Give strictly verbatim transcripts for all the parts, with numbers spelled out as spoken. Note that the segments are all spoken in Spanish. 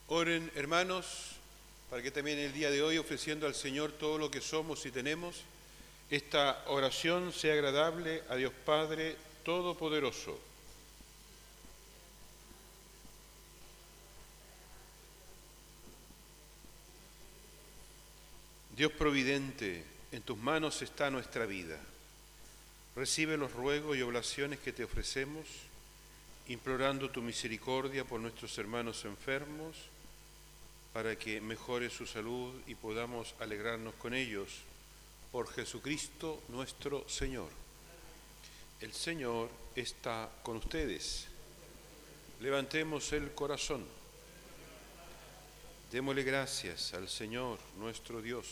Oren, hermanos, para que también el día de hoy, ofreciendo al Señor todo lo que somos y tenemos, esta oración sea agradable a Dios Padre Todopoderoso. Dios providente, en tus manos está nuestra vida. Recibe los ruegos y oblaciones que te ofrecemos, implorando tu misericordia por nuestros hermanos enfermos, para que mejore su salud y podamos alegrarnos con ellos, por Jesucristo nuestro Señor. El Señor está con ustedes. Levantemos el corazón. Démosle gracias al Señor nuestro Dios.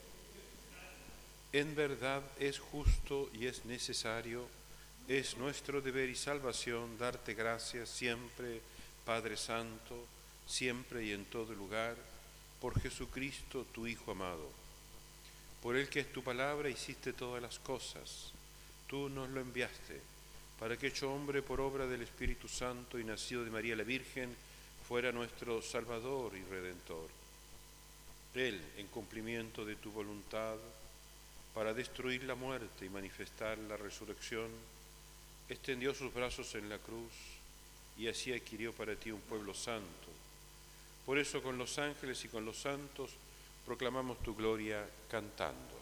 En verdad es justo y es necesario, es nuestro deber y salvación darte gracias siempre, Padre Santo, siempre y en todo lugar, por Jesucristo tu Hijo amado. Por el que es tu palabra hiciste todas las cosas, tú nos lo enviaste, para que hecho hombre por obra del Espíritu Santo y nacido de María la Virgen, fuera nuestro Salvador y Redentor. Él, en cumplimiento de tu voluntad, para destruir la muerte y manifestar la resurrección, extendió sus brazos en la cruz y así adquirió para ti un pueblo santo. Por eso con los ángeles y con los santos proclamamos tu gloria cantando.